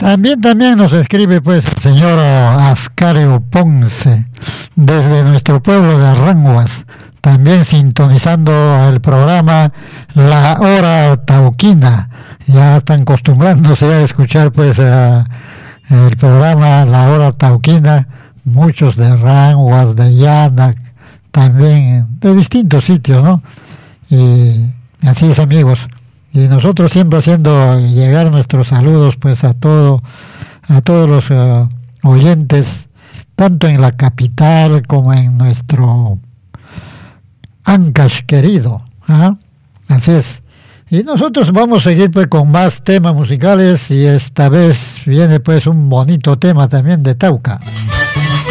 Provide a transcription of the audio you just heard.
También nos escribe pues el señor Ascario Ponce desde nuestro pueblo de Arranguas, también sintonizando el programa La Hora Tauquina. Ya están acostumbrándose a escuchar pues el programa La Hora Tauquina, muchos de Arranguas, de Llana, también de distintos sitios, ¿no? Y así es, amigos. Y nosotros siempre haciendo llegar nuestros saludos pues a todos los oyentes, tanto en la capital como en nuestro Ancash querido, ¿ah? Así es. Y nosotros vamos a seguir pues con más temas musicales, y esta vez viene pues un bonito tema también de Tauca.